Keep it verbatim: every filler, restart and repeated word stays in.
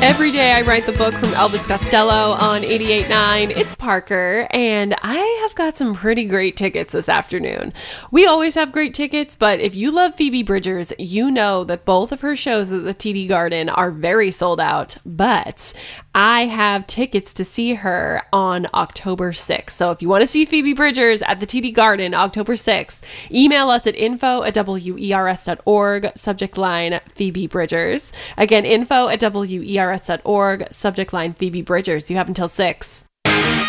Every day I write the book from Elvis Costello on eighty-eight point nine. It's Parker, and I have got some pretty great tickets this afternoon. We always have great tickets, but if you love Phoebe Bridgers, you know that both of her shows at the T D Garden are very sold out, but I have tickets to see her on October sixth. So if you want to see Phoebe Bridgers at the T D Garden October sixth, email us at info at W E R S dot org, subject line Phoebe Bridgers. Again, info at W E R S dot org, subject line Phoebe Bridgers. You have until six.